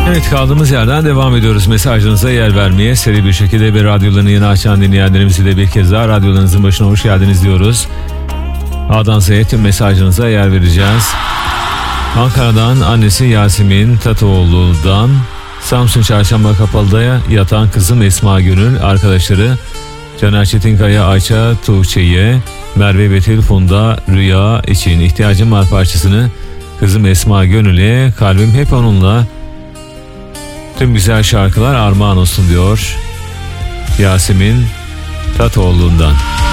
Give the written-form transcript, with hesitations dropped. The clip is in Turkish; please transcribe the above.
Evet, kaldığımız yerden devam ediyoruz. Mesajlarınıza yer vermeye seri bir şekilde ve radyolarını yeni açan dinleyenlerimize de bir kez daha radyolarınızın başına hoş geldiniz diyoruz. A'dan Z'ye tüm mesajlarınıza yer vereceğiz. Ankara'dan annesi Yasemin Tatoğlu'dan Samsun Çarşamba Kapalı'da yatan kızım Esma Gönül, arkadaşları Caner Çetinkaya, Ayça Tuğçe'ye, Merve Betül Funda Rüya için ihtiyacım var parçasını kızım Esma Gönül'e, kalbim hep onunla, tüm güzel şarkılar armağan olsun diyor Yasemin Tatoğlu'ndan.